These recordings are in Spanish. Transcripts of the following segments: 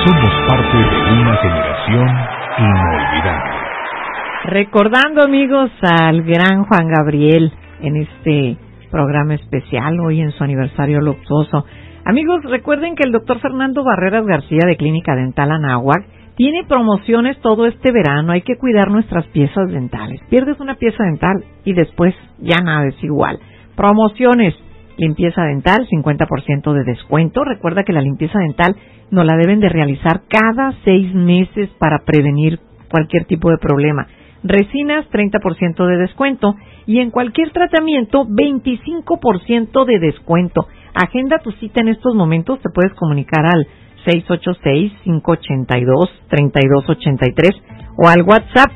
Somos parte de una generación inolvidable. Recordando, amigos, al gran Juan Gabriel en este programa especial hoy en su aniversario luctuoso. Amigos, recuerden que el doctor Fernando Barreras García de Clínica Dental Anáhuac tiene promociones todo este verano. Hay que cuidar nuestras piezas dentales. Pierdes una pieza dental y después ya nada es igual. Promociones: limpieza dental, 50% de descuento. Recuerda que la limpieza dental nos la deben de realizar cada 6 meses para prevenir cualquier tipo de problema. Resinas, 30% de descuento. Y en cualquier tratamiento, 25% de descuento. Agenda tu cita en estos momentos. Te puedes comunicar al 686-582-3283 o al WhatsApp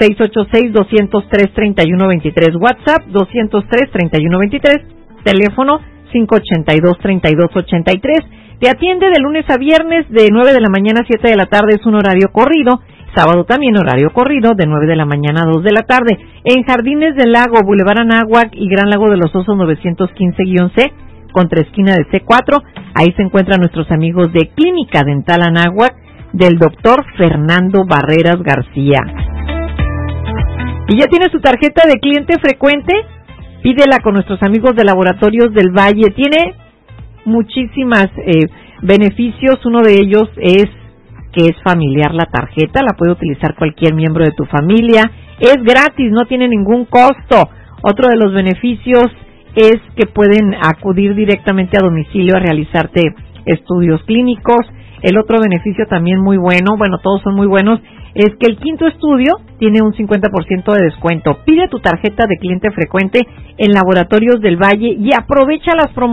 686-203-3123. WhatsApp 203-3123. Teléfono 582-3283. Te atiende de lunes a viernes de 9 de la mañana a 7 de la tarde. Es un horario corrido. Sábado también horario corrido de 9 de la mañana a 2 de la tarde. En Jardines del Lago, Boulevard Anáhuac y Gran Lago de los Osos 915-C, contra esquina de C4. Ahí se encuentran nuestros amigos de Clínica Dental Anáhuac del doctor Fernando Barreras García. ¿Y ya tiene su tarjeta de cliente frecuente? Pídela con nuestros amigos de Laboratorios del Valle. Tiene muchísimos beneficios. Uno de ellos es que es familiar la tarjeta. La puede utilizar cualquier miembro de tu familia. Es gratis, no tiene ningún costo. Otro de los beneficios es que pueden acudir directamente a domicilio a realizarte estudios clínicos. El otro beneficio también muy bueno, todos son muy buenos, es que el quinto estudio tiene un 50% de descuento. Pide tu tarjeta de cliente frecuente en Laboratorios del Valle y aprovecha las promociones.